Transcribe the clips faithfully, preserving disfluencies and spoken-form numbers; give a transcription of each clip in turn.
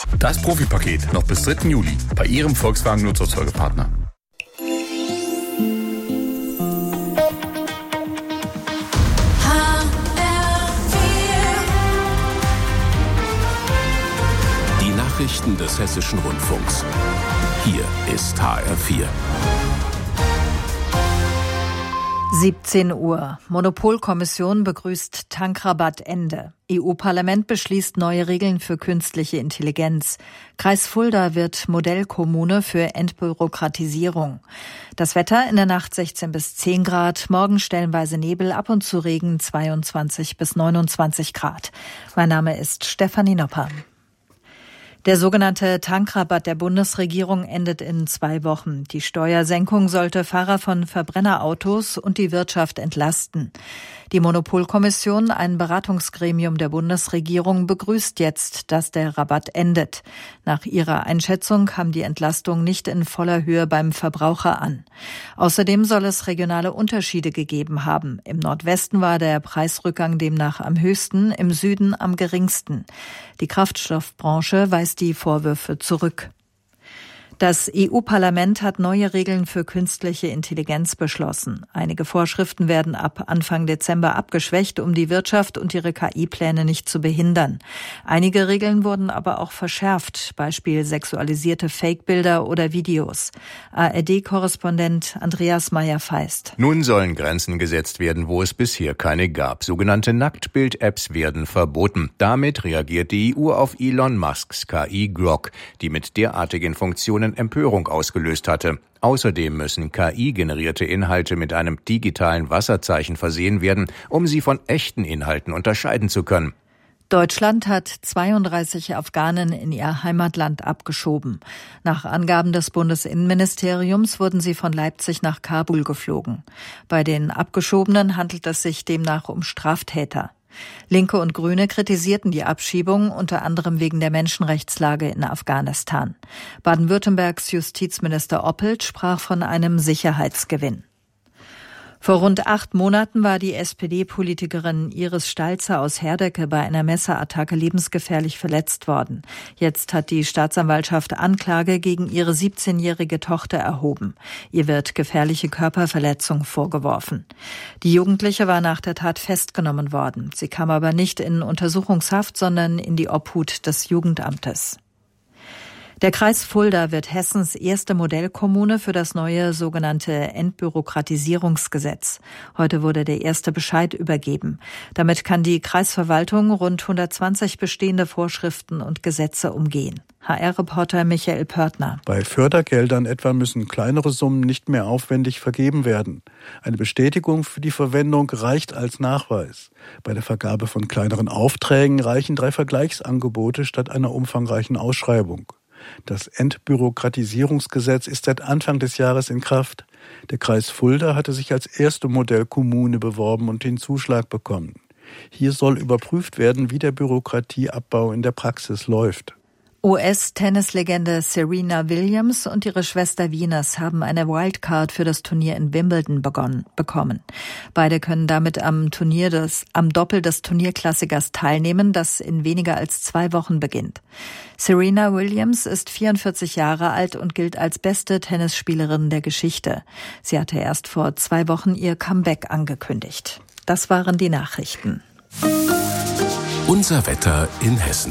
Das Profipaket noch bis dritten Juli bei Ihrem Volkswagen Nutzfahrzeugepartner. Die Nachrichten des Hessischen Rundfunks. Hier ist H R vier. siebzehn Uhr. Monopolkommission begrüßt Tankrabattende. E U-Parlament beschließt neue Regeln für künstliche Intelligenz. Kreis Fulda wird Modellkommune für Entbürokratisierung. Das Wetter in der Nacht sechzehn bis zehn Grad, morgen stellenweise Nebel, ab und zu Regen zweiundzwanzig bis neunundzwanzig Grad. Mein Name ist Stefanie Nopper. Der sogenannte Tankrabatt der Bundesregierung endet in zwei Wochen. Die Steuersenkung sollte Fahrer von Verbrennerautos und die Wirtschaft entlasten. Die Monopolkommission, ein Beratungsgremium der Bundesregierung, begrüßt jetzt, dass der Rabatt endet. Nach ihrer Einschätzung kam die Entlastung nicht in voller Höhe beim Verbraucher an. Außerdem soll es regionale Unterschiede gegeben haben. Im Nordwesten war der Preisrückgang demnach am höchsten, im Süden am geringsten. Die Kraftstoffbranche weist die Vorwürfe zurück. Das E U-Parlament hat neue Regeln für künstliche Intelligenz beschlossen. Einige Vorschriften werden ab Anfang Dezember abgeschwächt, um die Wirtschaft und ihre K I-Pläne nicht zu behindern. Einige Regeln wurden aber auch verschärft, Beispiel sexualisierte Fake-Bilder oder Videos. A R D-Korrespondent Andreas Meyer-Feist. Nun sollen Grenzen gesetzt werden, wo es bisher keine gab. Sogenannte Nacktbild-Apps werden verboten. Damit reagiert die E U auf Elon Musks K I Grok, die mit derartigen Funktionen Empörung ausgelöst hatte. Außerdem müssen K I-generierte Inhalte mit einem digitalen Wasserzeichen versehen werden, um sie von echten Inhalten unterscheiden zu können. Deutschland hat zweiunddreißig Afghanen in ihr Heimatland abgeschoben. Nach Angaben des Bundesinnenministeriums wurden sie von Leipzig nach Kabul geflogen. Bei den Abgeschobenen handelt es sich demnach um Straftäter. Linke und Grüne kritisierten die Abschiebung unter anderem wegen der Menschenrechtslage in Afghanistan. Baden-Württembergs Justizminister Oppelt sprach von einem Sicherheitsgewinn. Vor rund acht Monaten war die S P D-Politikerin Iris Stalzer aus Herdecke bei einer Messerattacke lebensgefährlich verletzt worden. Jetzt hat die Staatsanwaltschaft Anklage gegen ihre siebzehnjährige Tochter erhoben. Ihr wird gefährliche Körperverletzung vorgeworfen. Die Jugendliche war nach der Tat festgenommen worden. Sie kam aber nicht in Untersuchungshaft, sondern in die Obhut des Jugendamtes. Der Kreis Fulda wird Hessens erste Modellkommune für das neue sogenannte Entbürokratisierungsgesetz. Heute wurde der erste Bescheid übergeben. Damit kann die Kreisverwaltung rund hundertzwanzig bestehende Vorschriften und Gesetze umgehen. H R-Reporter Michael Pörtner. Bei Fördergeldern etwa müssen kleinere Summen nicht mehr aufwendig vergeben werden. Eine Bestätigung für die Verwendung reicht als Nachweis. Bei der Vergabe von kleineren Aufträgen reichen drei Vergleichsangebote statt einer umfangreichen Ausschreibung. Das Entbürokratisierungsgesetz ist seit Anfang des Jahres in Kraft. Der Kreis Fulda hatte sich als erste Modellkommune beworben und den Zuschlag bekommen. Hier soll überprüft werden, wie der Bürokratieabbau in der Praxis läuft. U S-Tennislegende Serena Williams und ihre Schwester Venus haben eine Wildcard für das Turnier in Wimbledon begonnen, bekommen. Beide können damit am Turnier des, am Doppel des Turnierklassikers teilnehmen, das in weniger als zwei Wochen beginnt. Serena Williams ist vierundvierzig Jahre alt und gilt als beste Tennisspielerin der Geschichte. Sie hatte erst vor zwei Wochen ihr Comeback angekündigt. Das waren die Nachrichten. Unser Wetter in Hessen.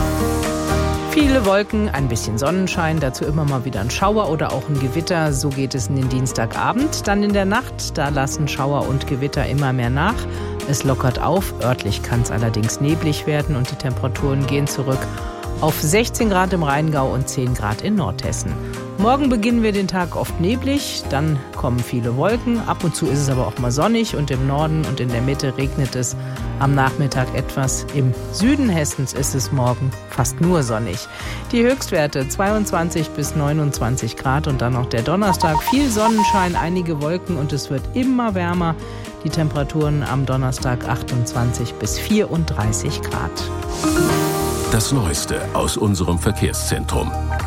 Viele Wolken, ein bisschen Sonnenschein, dazu immer mal wieder ein Schauer oder auch ein Gewitter. So geht es in den Dienstagabend. Dann in der Nacht, da lassen Schauer und Gewitter immer mehr nach. Es lockert auf, örtlich kann es allerdings neblig werden und die Temperaturen gehen zurück auf sechzehn Grad im Rheingau und zehn Grad in Nordhessen. Morgen beginnen wir den Tag oft neblig, dann kommen viele Wolken. Ab und zu ist es aber auch mal sonnig und im Norden und in der Mitte regnet es am Nachmittag etwas. Im Süden Hessens ist es morgen fast nur sonnig. Die Höchstwerte zweiundzwanzig bis neunundzwanzig Grad und dann noch der Donnerstag. Viel Sonnenschein, einige Wolken und es wird immer wärmer. Die Temperaturen am Donnerstag achtundzwanzig bis vierunddreißig Grad. Das Neueste aus unserem Verkehrszentrum.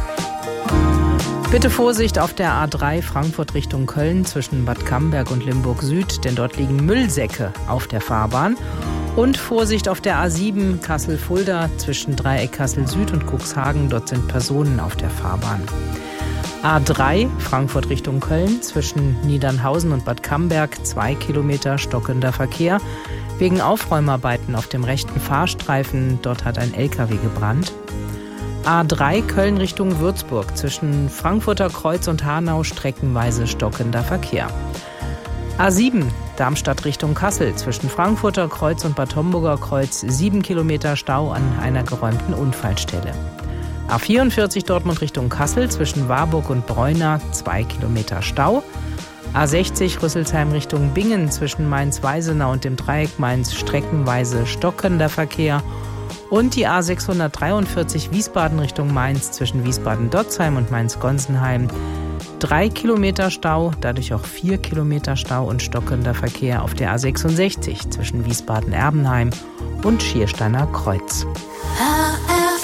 Bitte Vorsicht auf der A drei Frankfurt Richtung Köln zwischen Bad Camberg und Limburg Süd, denn dort liegen Müllsäcke auf der Fahrbahn. Und Vorsicht auf der A sieben Kassel-Fulda zwischen Dreieck Kassel Süd und Cuxhagen. Dort sind Personen auf der Fahrbahn. A drei Frankfurt Richtung Köln zwischen Niedernhausen und Bad Camberg. Zwei Kilometer stockender Verkehr. Wegen Aufräumarbeiten auf dem rechten Fahrstreifen. Dort hat ein L K W gebrannt. A drei Köln Richtung Würzburg zwischen Frankfurter Kreuz und Hanau streckenweise stockender Verkehr. A sieben Darmstadt Richtung Kassel zwischen Frankfurter Kreuz und Bad Homburger Kreuz sieben Kilometer Stau an einer geräumten Unfallstelle. A vierundvierzig Dortmund Richtung Kassel zwischen Warburg und Breuna zwei Kilometer Stau. A sechzig Rüsselsheim Richtung Bingen zwischen Mainz-Weisenau und dem Dreieck Mainz streckenweise stockender Verkehr. Und die A sechshundertdreiundvierzig Wiesbaden Richtung Mainz zwischen Wiesbaden-Dotzheim und Mainz-Gonsenheim. Drei Kilometer Stau, dadurch auch vier Kilometer Stau und stockender Verkehr auf der A sechsundsechzig zwischen Wiesbaden-Erbenheim und Schiersteiner Kreuz. H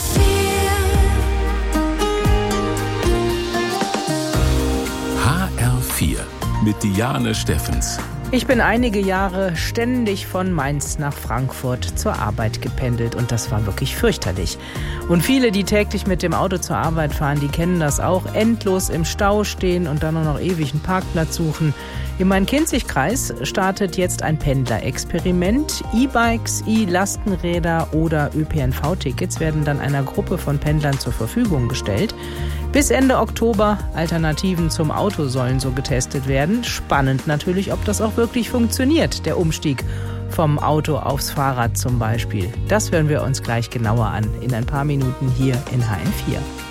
R vier mit Diane Steffens. Ich bin einige Jahre ständig von Mainz nach Frankfurt zur Arbeit gependelt und das war wirklich fürchterlich. Und viele, die täglich mit dem Auto zur Arbeit fahren, die kennen das auch. Endlos im Stau stehen und dann noch ewig einen Parkplatz suchen. Im Main-Kinzig-Kreis startet jetzt ein Pendlerexperiment. E-Bikes, E-Lastenräder oder Ö P N V-Tickets werden dann einer Gruppe von Pendlern zur Verfügung gestellt. Bis Ende Oktober Alternativen zum Auto sollen so getestet werden. Spannend natürlich, ob das auch wirklich funktioniert, der Umstieg vom Auto aufs Fahrrad zum Beispiel. Das hören wir uns gleich genauer an in ein paar Minuten hier in H R vier.